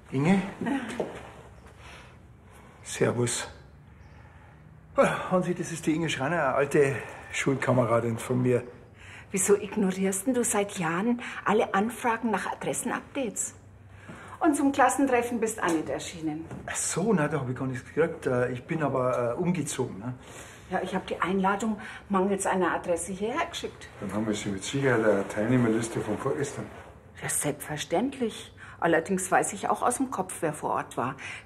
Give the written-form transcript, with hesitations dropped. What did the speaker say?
Inge? Servus. Hansi, das ist die Inge Schreiner, eine alte Schulkameradin von mir. Wieso ignorierst du seit Jahren alle Anfragen nach Adressenupdates? Und zum Klassentreffen bist auch nicht erschienen. Ach so, na, da habe ich gar nichts gekriegt. Ich bin aber umgezogen. Ne? Ja, ich habe die Einladung mangels einer Adresse hierher geschickt. Dann haben wir Sie mit Sicherheit eine Teilnehmerliste von vorgestern. Ja, selbstverständlich. Allerdings weiß ich auch aus dem Kopf, wer vor Ort war.